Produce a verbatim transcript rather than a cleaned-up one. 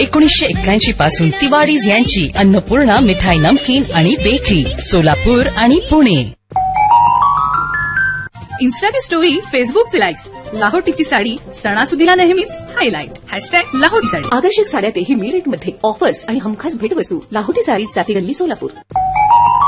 एकोणीसशे एक्क्याऐंशी पासून तिवाडीज यांची अन्नपूर्णा मिठाई नमकीन आणि बेकरी, सोलापूर आणि पुणे. इन्स्टाची स्टोरी, फेसबुकचे लाईक्स, लाहोटीची साडी सणासुदीला नेहमीच हायलाईट. हॅशटॅग लाहोटी साडी. आकर्षक साड्या तेही मी रेटमध्ये, ऑफर्स आणि हमखास भेटवस्तू. लाहोटी साडी, चाटी गल्ली, सोलापूर.